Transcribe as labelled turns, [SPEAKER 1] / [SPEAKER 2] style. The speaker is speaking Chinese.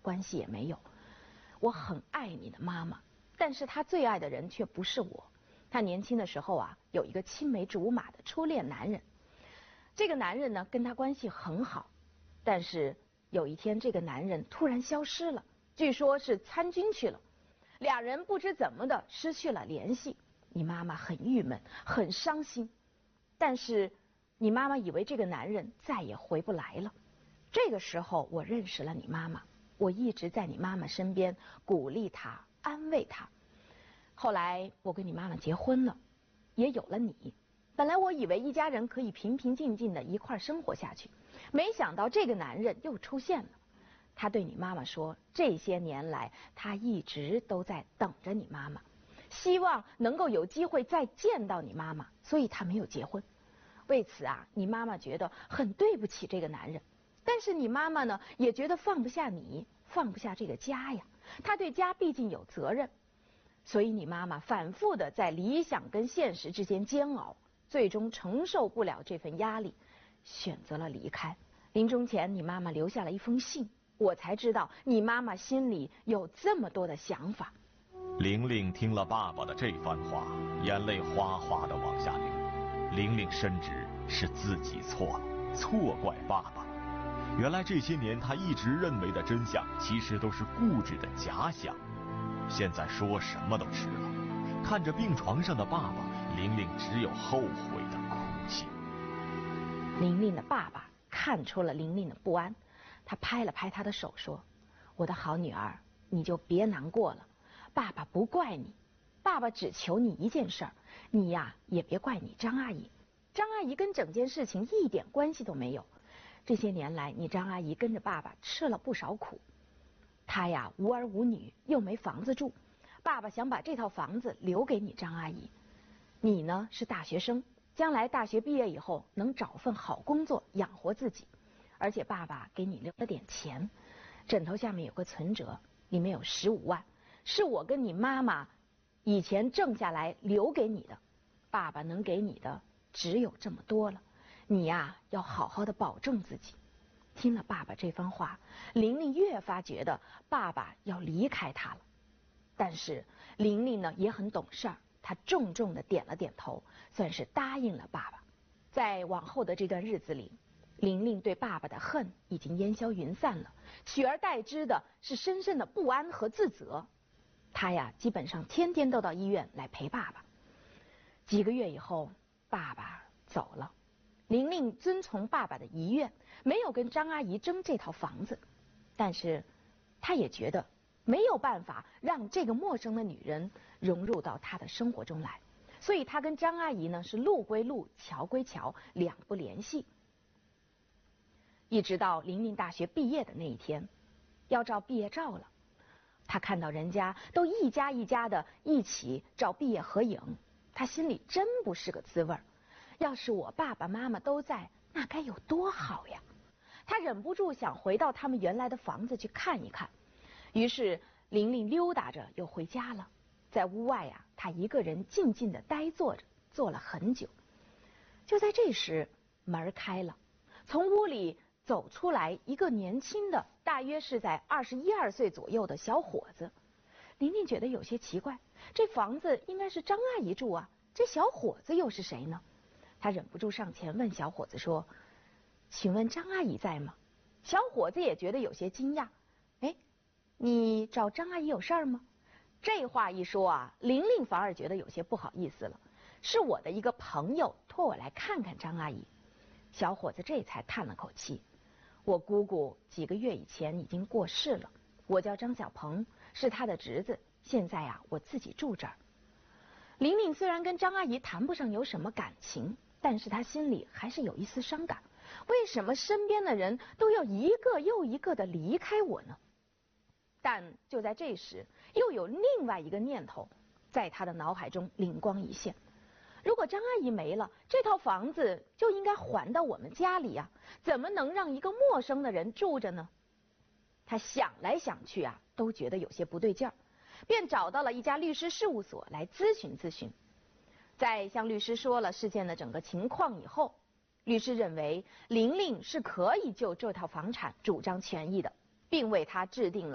[SPEAKER 1] 关系也没有。我很爱你的妈妈，但是她最爱的人却不是我。她年轻的时候啊，有一个青梅竹马的初恋男人。这个男人呢，跟她关系很好，但是有一天这个男人突然消失了，据说是参军去了，俩人不知怎么的失去了联系。你妈妈很郁闷，很伤心，但是你妈妈以为这个男人再也回不来了。这个时候我认识了你妈妈，我一直在你妈妈身边鼓励她，安慰她。后来我跟你妈妈结婚了，也有了你。本来我以为一家人可以平平静静的一块生活下去，没想到这个男人又出现了。他对你妈妈说，这些年来他一直都在等着你妈妈，希望能够有机会再见到你妈妈，所以他没有结婚。为此啊，你妈妈觉得很对不起这个男人，但是你妈妈呢，也觉得放不下你，放不下这个家呀。她对家毕竟有责任，所以你妈妈反复的在理想跟现实之间煎熬，最终承受不了这份压力，选择了离开。临终前，你妈妈留下了一封信，我才知道你妈妈心里有这么多的想法。
[SPEAKER 2] 玲玲听了爸爸的这番话，眼泪哗哗的往下流。玲玲深知是自己错了，错怪爸爸。原来这些年她一直认为的真相，其实都是固执的假想。现在说什么都迟了。看着病床上的爸爸，玲玲只有后悔的哭泣。
[SPEAKER 1] 玲玲的爸爸看出了玲玲的不安，他拍了拍她的手说：“我的好女儿，你就别难过了，爸爸不怪你，爸爸只求你一件事儿，你呀也别怪你张阿姨。张阿姨跟整件事情一点关系都没有。这些年来，你张阿姨跟着爸爸吃了不少苦。她呀无儿无女，又没房子住，爸爸想把这套房子留给你张阿姨。你呢是大学生，将来大学毕业以后能找份好工作养活自己，而且爸爸给你留了点钱，枕头下面有个存折，里面有15万，是我跟你妈妈以前挣下来留给你的，爸爸能给你的只有这么多了，你呀要好好的保重自己。”听了爸爸这番话，玲玲越发觉得爸爸要离开她了。但是玲玲呢也很懂事儿，她重重的点了点头，算是答应了爸爸。在往后的这段日子里，玲玲对爸爸的恨已经烟消云散了，取而代之的是深深的不安和自责。她呀基本上天天都到医院来陪爸爸。几个月以后，爸爸走了。玲玲遵从爸爸的遗愿，没有跟张阿姨争这套房子，但是她也觉得没有办法让这个陌生的女人融入到她的生活中来，所以她跟张阿姨呢是路归路，桥归桥，两不联系。一直到玲玲大学毕业的那一天，要照毕业照了，她看到人家都一家一家的一起照毕业合影，她心里真不是个滋味儿。要是我爸爸妈妈都在，那该有多好呀！他忍不住想回到他们原来的房子去看一看。于是玲玲溜达着又回家了。在屋外呀，她一个人静静地呆坐着，坐了很久。就在这时，门开了，从屋里走出来一个年轻的，大约是在21、22岁左右的小伙子。玲玲觉得有些奇怪，这房子应该是张阿姨住啊，这小伙子又是谁呢？他忍不住上前问小伙子说：“请问张阿姨在吗？”小伙子也觉得有些惊讶，哎，你找张阿姨有事儿吗？这话一说啊，玲玲反而觉得有些不好意思了，是我的一个朋友托我来看看张阿姨。小伙子这才叹了口气：“我姑姑几个月以前已经过世了，我叫张小鹏，是她的侄子，现在呀我自己住这儿。”玲玲虽然跟张阿姨谈不上有什么感情，但是她心里还是有一丝伤感。为什么身边的人都要一个又一个的离开我呢？但就在这时，又有另外一个念头在她的脑海中灵光一现：如果张阿姨没了，这套房子就应该还到我们家里啊，怎么能让一个陌生的人住着呢？她想来想去啊，都觉得有些不对劲儿，便找到了一家律师事务所来咨询咨询。在向律师说了事件的整个情况以后，律师认为玲玲是可以就这套房产主张权益的，并为她制定了